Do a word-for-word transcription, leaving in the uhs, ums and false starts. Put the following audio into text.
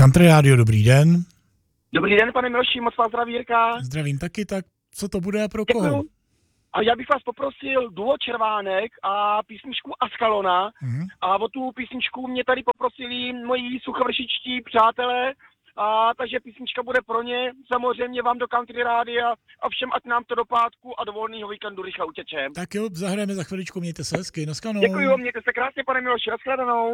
Country Radio, dobrý den. Dobrý den, pane Miloši, moc vás zdraví Jirka. Zdravím taky, tak co to bude a pro Děkuju. koho? A já bych vás poprosil duo Červánek a písničku Askalona. Mhm. A o tu písničku mě tady poprosili moji suchovršičtí přátelé, a takže písnička bude pro ně. Samozřejmě vám do Country Rádia a všem, ať nám to do pátku a do volného víkendu rychle utečem. Tak jo, zahrajeme za chviličku, mějte se hezky, naschledanou. Děkuju, mějte se krásně, pane Miloši, nashledanou.